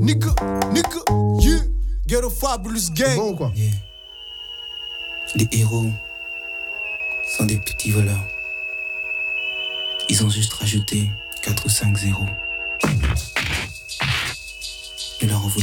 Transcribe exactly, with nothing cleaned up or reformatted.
nigga, nigga, yeah. Ghetto Fabulous Gang. Bon ou quoi? Yeah. Les héros sont des petits voleurs. Ils ont juste rajouté quatre ou cinq zéros. Et leur en voulait